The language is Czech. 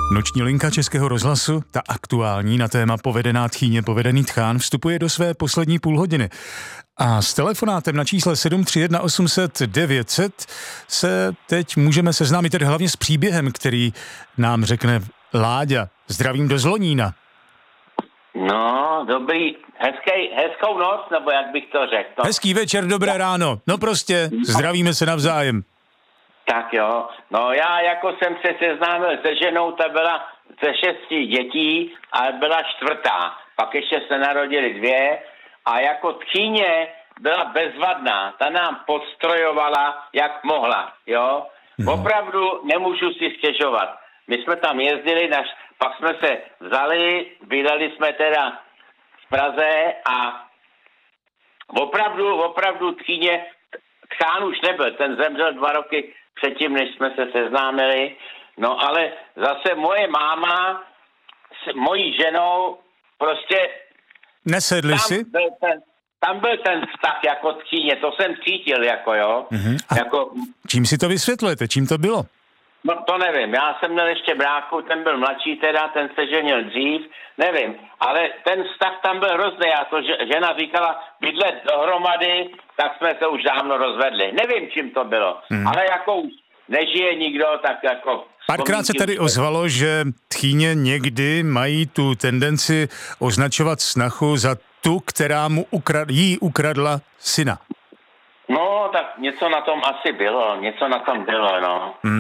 Noční linka Českého rozhlasu, ta aktuální na téma povedená tchýně, povedený tchán, vstupuje do své poslední půlhodiny. A s telefonátem na čísle 731 800 900 se teď můžeme seznámit tedy hlavně s příběhem, který nám řekne Láďa. Zdravím do Zlonína. No, dobrý, hezkou noc, nebo jak bych to řekl. No. Hezký večer, dobré ráno. No prostě, zdravíme se navzájem. Tak jo, no já jako jsem se seznámil se ženou, ta byla ze 6 dětí a byla 4. Pak ještě se narodily 2 a jako tchýně byla bezvadná. Ta nám podstrojovala, jak mohla, jo. Opravdu nemůžu si stěžovat. My jsme tam jezdili, pak jsme se vzali, bydleli jsme teda v Praze a opravdu tchýně, tchán už nebyl, ten zemřel 2 roky předtím, než jsme se seznámili. No ale zase moje máma s mojí ženou prostě... Nesedli si? Tam byl ten vztah jako tchýně, to jsem cítil, jako jo. A jako, čím si to vysvětlujete? Čím to bylo? No to nevím, já jsem měl ještě bráchu, ten byl mladší teda, ten se ženil dřív, nevím, ale ten vztah tam byl hrozný a to žena říkala bydlet dohromady, tak jsme se už dávno rozvedli. Nevím, čím to bylo, ale jako už nežije nikdo, tak jako... Párkrát se tady ozvalo, že tchýně někdy mají tu tendenci označovat snachu za tu, která mu ukradla syna. No, tak něco na tom asi bylo, no.